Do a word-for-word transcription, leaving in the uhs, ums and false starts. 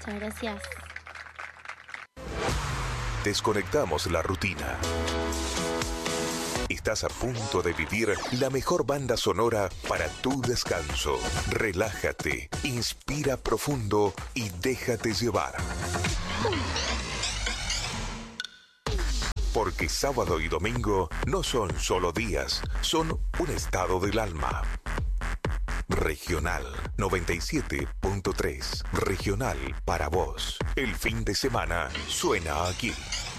Muchas gracias. Desconectamos la rutina. Estás a punto de vivir la mejor banda sonora para tu descanso. Relájate, inspira profundo y déjate llevar. Porque sábado y domingo no son solo días, son un estado del alma. Regional noventa y siete punto tres. Regional para vos. El fin de semana suena aquí.